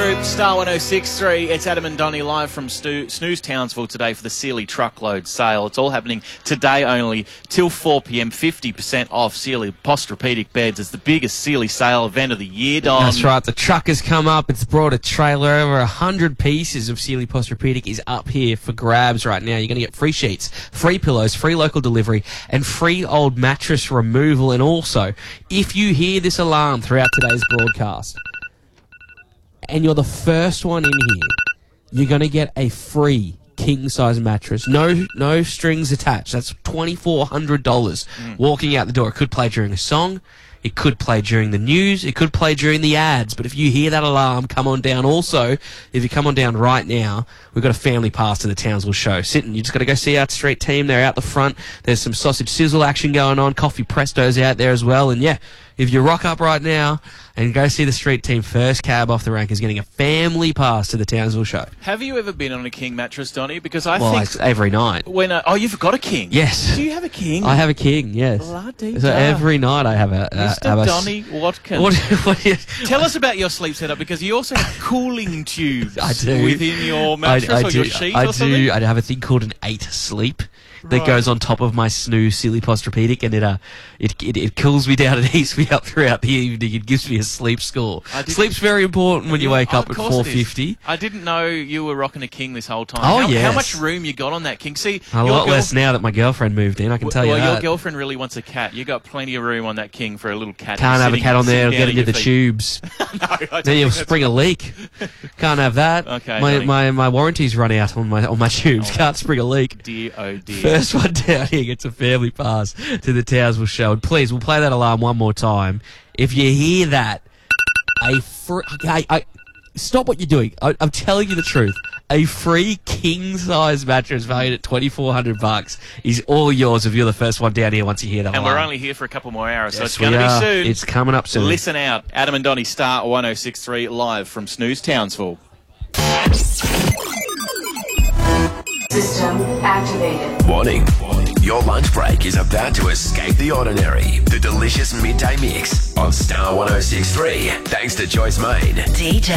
Group, Star 106.3. It's Adam and Donnie live from Snooze Townsville today for the Sealy Truckload Sale. It's all happening today only till 4 p.m. 50% off Sealy Posturepedic Beds. It's the biggest Sealy sale event of the year, Don. That's right. The truck has come up. It's brought a trailer. Over 100 pieces of Sealy Posturepedic is up here for grabs right now. You're going to get free sheets, free pillows, free local delivery, and free old mattress removal. And also, if you hear this alarm throughout today's broadcast, and you're the first one in here, you're going to get a free king-size mattress. No strings attached. That's $2,400 walking out the door. It could play during a song. It could play during the news. It could play during the ads. But if you hear that alarm, come on down. Also, if you come on down right now, we've got a family pass to the Townsville show. Sitting, you just got to go see our street team. They're out the front. There's some sausage sizzle action going on. Coffee Presto's out there as well. And yeah, if you rock up right now and go see the street team, first cab off the rank is getting a family pass to the Townsville show. Have you ever been on a king mattress, Donnie? Because It's every night. You've got a king. Yes. Do you have a king? I have a king, yes. Bloody So every night I have a... Mr. Donnie Watkins. What Tell us about your sleep setup, because you also have cooling tubes I do. within your mattress or your sheet or something. I have a thing called an 8 sleep that goes on top of my Snooze Sealy Posturepedic, and it cools me down and heats me up throughout the evening. It gives me a sleep score. Sleep's very important when you wake up at 4:50. I didn't know you were rocking a king this whole time. Oh, yes. How much room you got on that king? See, A lot less now that my girlfriend moved in, I can tell you that. Well, your girlfriend really wants a cat. You got plenty of room on that king for a little cat. Can't have a cat on there. It'll get into the tubes. No, Then you'll spring a leak. Can't have that. Okay, my warranty's run out on my tubes. Can't spring a leak. Dear, oh dear. First one down here gets a family pass to the Townsville show. And please, we'll play that alarm one more time. If you hear that, stop what you're doing. I'm telling you the truth. A free king-size mattress valued at $2,400 is all yours if you're the first one down here once you hear that alarm. And we're only here for a couple more hours, so Yes, it's going to be soon. It's coming up soon. Listen out. Adam and Donnie, Star 106.3, live from Snooze Townsville. System activated. Warning. Your lunch break is about to escape the ordinary. The delicious midday mix on Star 106.3. Thanks to Joyce Main. DJ